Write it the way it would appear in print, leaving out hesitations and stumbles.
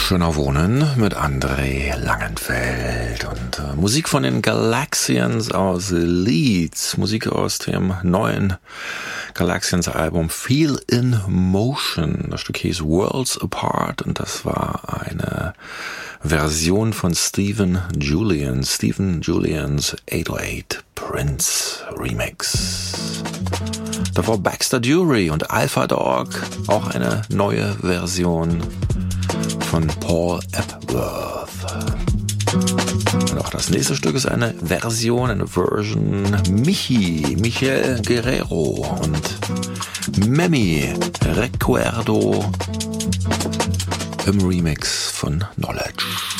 Schöner Wohnen mit André Langenfeld und Musik von den Galaxians aus Leeds, Musik aus dem neuen Galaxians Album Feel in Motion. Das Stück hieß Worlds Apart und das war eine Version von Stephen Julian's 808 Prince Remix. Davor Baxter Dury und Alpha Dog, auch eine neue Version von Paul Epworth. Und auch das nächste Stück ist eine Version Michel Guerrero und Memi Recuerdo im Remix von Knowledge.